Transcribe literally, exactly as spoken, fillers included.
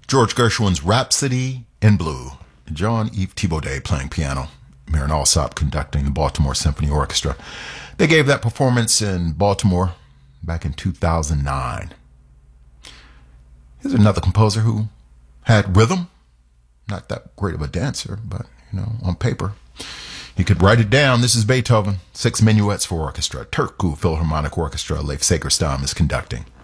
George Gershwin's Rhapsody in Blue. Jean-Yves Thibaudet playing piano. Marin Alsop conducting the Baltimore Symphony Orchestra. They gave that performance in Baltimore back in two thousand nine. Here's another composer who had rhythm. Not that great of a dancer, but, you know, on paper, he could write it down. This is Beethoven, Six Minuets for Orchestra. Turku Philharmonic Orchestra. Leif Segerstam is conducting.